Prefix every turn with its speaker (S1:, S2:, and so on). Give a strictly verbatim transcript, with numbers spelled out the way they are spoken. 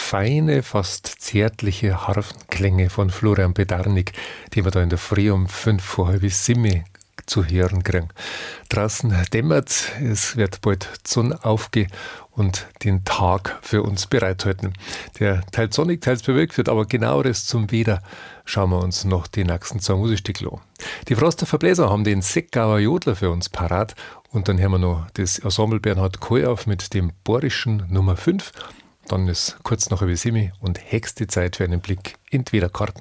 S1: feine, fast zärtliche Harfenklänge von Florian Bedarnik, die wir da in der Früh um fünf vor halb sieben zu hören kriegen. Draußen dämmert, es wird bald die Sonne aufgehen und den Tag für uns bereithalten. Der teils sonnig, teils bewölkt wird, aber genaueres zum Wetter schauen wir uns noch die nächsten zwei Musikstücke an. Die Froster Verbläser haben den Seckauer Jodler für uns parat und dann hören wir noch das Ensemble Bernhard Kohl auf mit dem Borischen Nummer fünf. Dann ist kurz nach halb sieben und höchste Zeit für einen Blick in die Wetterkarten.